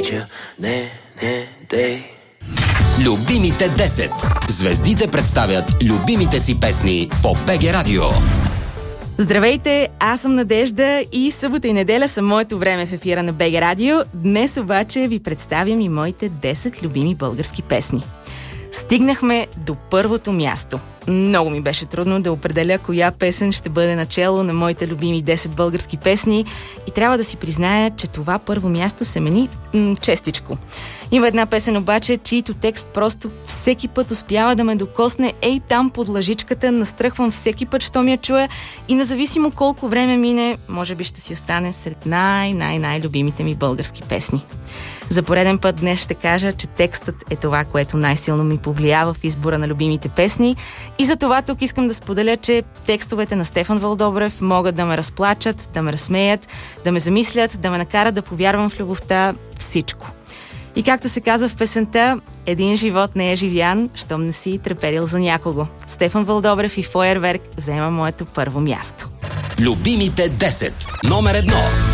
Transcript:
обича. Не, дей. Любимите 10. Звездите представят любимите си песни по БГ Радио. Здравейте, аз съм Надежда и събота и неделя са моето време в ефира на БГ Радио. Днес обаче ви представям и моите 10 любими български песни. Стигнахме до първото място. Много ми беше трудно да определя коя песен ще бъде начало на моите любими 10 български песни и трябва да си призная, че това първо място се мени честичко. Има една песен обаче, чийто текст просто всеки път успява да ме докосне ей там под лъжичката, настръхвам всеки път, що ми я чуя и независимо колко време мине, може би ще си остане сред най-любимите ми български песни. За пореден път днес ще кажа, че текстът е това, което най-силно ми повлиява в избора на любимите песни и за това тук искам да споделя, че текстовете на Стефан Вълдобрев могат да ме разплачат, да ме разсмеят, да ме замислят, да ме накарат да повярвам в любовта, всичко. И както се казва в песента, един живот не е живян, щом не си треперил за някого. Стефан Вълдобрев и Фойерверк заема моето първо място. Любимите 10. Номер 1.